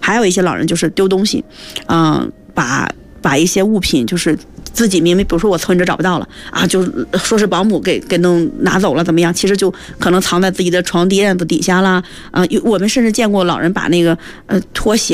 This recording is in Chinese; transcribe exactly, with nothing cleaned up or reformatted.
还有一些老人就是丢东西，嗯、呃，把把一些物品就是自己明明，比如说我存折找不到了啊，就说是保姆给给弄拿走了怎么样？其实就可能藏在自己的床垫子底下啦。啊、呃，我们甚至见过老人把那个呃拖鞋